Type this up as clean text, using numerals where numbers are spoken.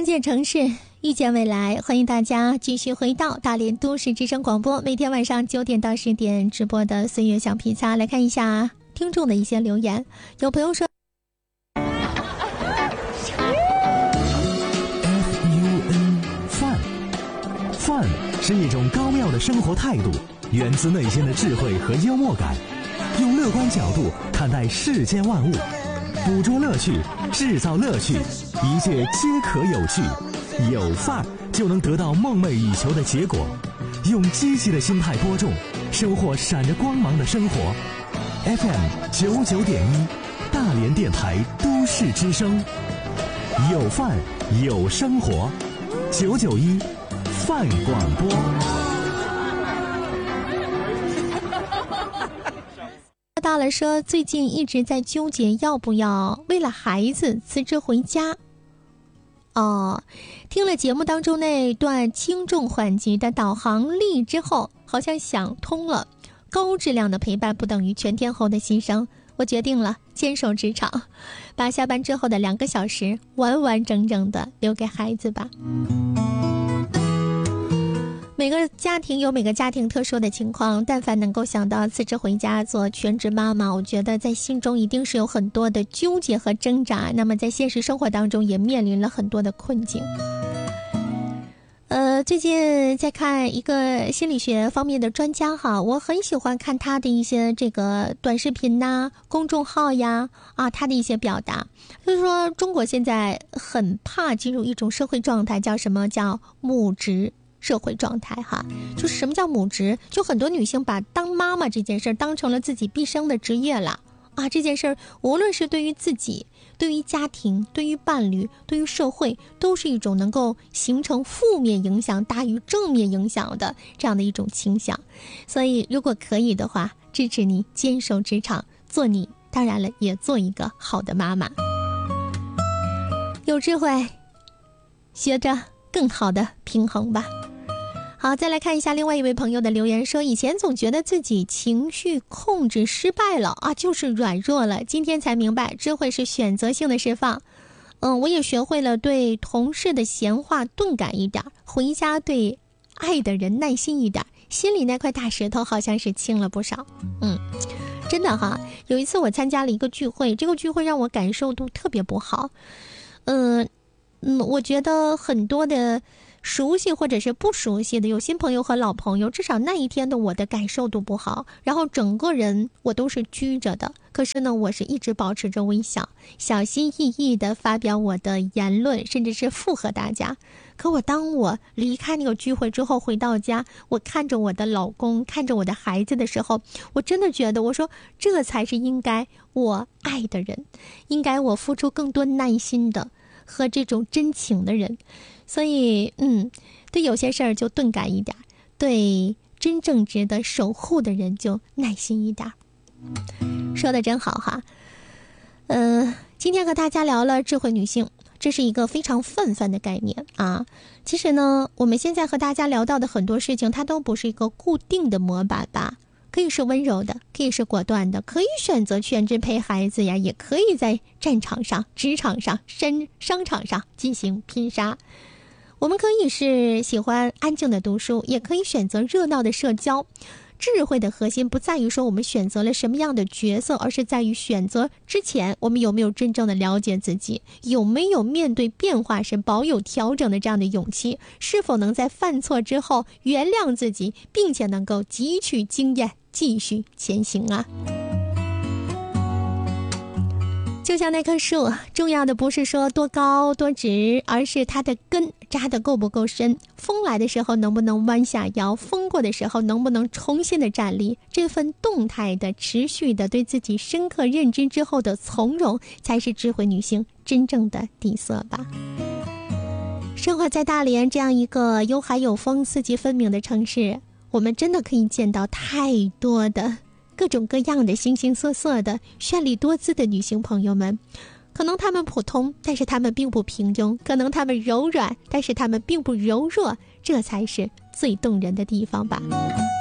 见城市，遇见未来，欢迎大家继续回到大连都市之声广播，每天晚上9点到10点直播的岁月橡皮擦。来看一下听众的一些留言，有朋友说范是一种高妙的生活态度，源自内心的智慧和幽默感，用乐观角度看待世间万物，捕捉乐趣，制造乐趣，一切皆可有趣。有范儿就能得到梦寐以求的结果。用积极的心态播种，收获闪着光芒的生活。FM 99.1，大连电台都市之声，有范儿有生活，991范广播。 大了说最近一直在纠结要不要为了孩子辞职回家。听了节目当中那段轻重缓急的导航力之后，好像想通了，高质量的陪伴不等于全天候的牺牲。我决定了坚守职场，把下班之后的2个小时完完整整的留给孩子吧。每个家庭有每个家庭特殊的情况，但凡能够想到辞职回家做全职妈妈，我觉得在心中一定是有很多的纠结和挣扎，那么在现实生活当中也面临了很多的困境。最近在看一个心理学方面的专家哈，我很喜欢看他的一些这个短视频呐、公众号呀他的一些表达，就是说中国现在很怕进入一种社会状态，叫什么叫母职社会状态哈，就是什么叫母职，就很多女性把当妈妈这件事当成了自己毕生的职业了这件事无论是对于自己、对于家庭、对于伴侣、对于社会，都是一种能够形成负面影响大于正面影响的这样的一种倾向。所以如果可以的话，支持你坚守职场，做你，当然了也做一个好的妈妈，有智慧，学着更好的平衡吧。好，再来看一下另外一位朋友的留言，说以前总觉得自己情绪控制失败了就是软弱了，今天才明白智慧是选择性的释放。我也学会了对同事的闲话钝感一点，回家对爱的人耐心一点，心里那块大石头好像是轻了不少。真的哈，有一次我参加了一个聚会，这个聚会让我感受度特别不好。我觉得很多的熟悉或者是不熟悉的，有新朋友和老朋友，至少那一天的我的感受度不好，然后整个人我都是拘着的，可是呢我是一直保持着微笑，小心翼翼地发表我的言论，甚至是附和大家。可当我离开那个聚会之后回到家，我看着我的老公，看着我的孩子的时候，我真的觉得，我说这才是应该我爱的人，应该我付出更多耐心的和这种真情的人。所以对有些事儿就钝感一点，对真正值得守护的人就耐心一点。说的真好哈。今天和大家聊了智慧女性，这是一个非常泛泛的概念其实呢，我们现在和大家聊到的很多事情，它都不是一个固定的模板吧，可以是温柔的，可以是果断的，可以选择全职陪孩子呀，也可以在战场上、职场上、商场上进行拼杀。我们可以是喜欢安静的读书，也可以选择热闹的社交。智慧的核心不在于说我们选择了什么样的角色，而是在于选择之前我们有没有真正的了解自己，有没有面对变化时保有调整的这样的勇气，是否能在犯错之后原谅自己，并且能够汲取经验继续前行就像那棵树，重要的不是说多高多直，而是它的根扎得够不够深，风来的时候能不能弯下腰，风过的时候能不能重新的站立，这份动态的持续的对自己深刻认知之后的从容，才是智慧女性真正的底色吧。生活在大连这样一个有海有风四季分明的城市，我们真的可以见到太多的各种各样的形形色色的绚丽多姿的女性朋友们，可能她们普通，但是她们并不平庸，可能她们柔软，但是她们并不柔弱，这才是最动人的地方吧。